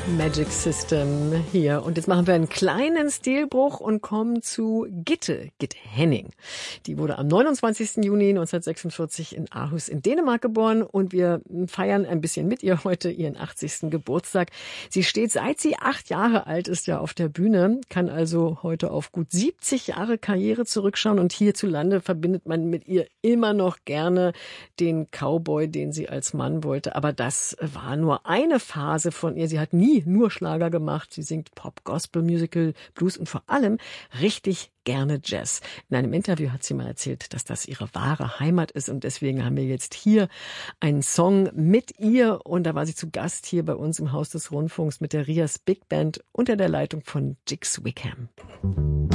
Magic System hier. Und jetzt machen wir einen kleinen Stilbruch und kommen zu Gitte Henning. Die wurde am 29. Juni 1946 in Aarhus in Dänemark geboren und wir feiern ein bisschen mit ihr heute ihren 80. Geburtstag. Sie steht, seit sie 8 Jahre alt ist, ja auf der Bühne, kann also heute auf gut 70 Jahre Karriere zurückschauen und hierzulande verbindet man mit ihr immer noch gerne den Cowboy, den sie als Mann wollte. Aber das war nur eine Phase von ihr. Sie hat nie nur Schlager gemacht. Sie singt Pop, Gospel, Musical, Blues und vor allem richtig gerne Jazz. In einem Interview hat sie mal erzählt, dass das ihre wahre Heimat ist und deswegen haben wir jetzt hier einen Song mit ihr und da war sie zu Gast hier bei uns im Haus des Rundfunks mit der Rias Big Band unter der Leitung von Jix Wickham.